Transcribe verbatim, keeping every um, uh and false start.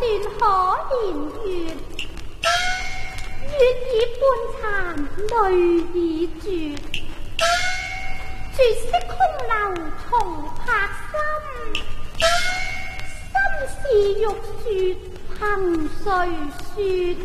可憐月，月已半殘淚已絕，絕色空留重拍心，心事欲說憑誰說？